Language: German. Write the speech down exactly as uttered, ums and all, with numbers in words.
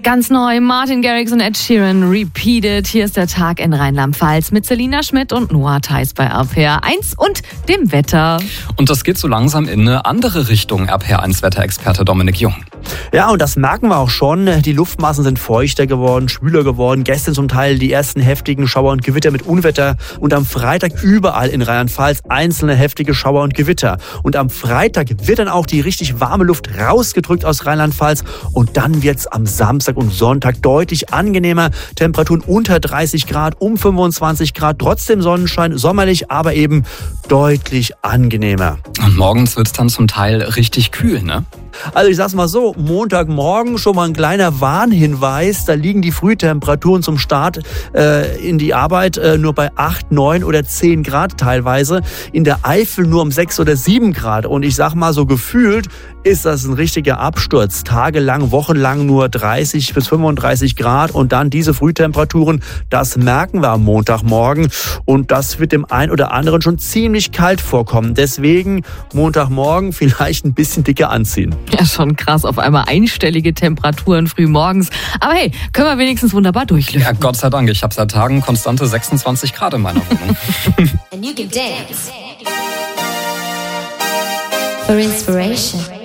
Ganz neu, Martin Garrix und Ed Sheeran, Repeated. Hier ist der Tag in Rheinland-Pfalz mit Selina Schmidt und Noah Theis bei R P R eins und dem Wetter. Und das geht so langsam in eine andere Richtung, R P R eins Wetterexperte Dominik Jung. Ja, und das merken wir auch schon. Die Luftmassen sind feuchter geworden, schwüler geworden. Gestern zum Teil die ersten heftigen Schauer und Gewitter mit Unwetter. Und am Freitag überall in Rheinland-Pfalz einzelne heftige Schauer und Gewitter. Und am Freitag wird dann auch die richtig warme Luft rausgedrückt aus Rheinland-Pfalz. Und dann wird's am Samstag und Sonntag deutlich angenehmer. Temperaturen unter dreißig Grad, um fünfundzwanzig Grad. Trotzdem Sonnenschein, sommerlich, aber eben deutlich angenehmer. Und morgens wird's dann zum Teil richtig kühl, ne? Also ich sag's mal so, Montagmorgen schon mal ein kleiner Warnhinweis. Da liegen die Frühtemperaturen zum Start äh, in die Arbeit äh, nur bei acht, neun oder zehn Grad teilweise. In der Eifel nur um sechs oder sieben Grad. Und ich sag mal so gefühlt ist das ein richtiger Absturz. Tagelang, wochenlang nur dreißig bis fünfunddreißig Grad. Und dann diese Frühtemperaturen, das merken wir am Montagmorgen. Und das wird dem einen oder anderen schon ziemlich kalt vorkommen. Deswegen Montagmorgen vielleicht ein bisschen dicker anziehen. Ja, schon krass, auf einmal einstellige Temperaturen früh morgens. Aber hey, können wir wenigstens wunderbar durchlüften. Ja, Gott sei Dank. Ich habe seit Tagen konstante sechsundzwanzig Grad in meiner Wohnung. And you can dance. For inspiration.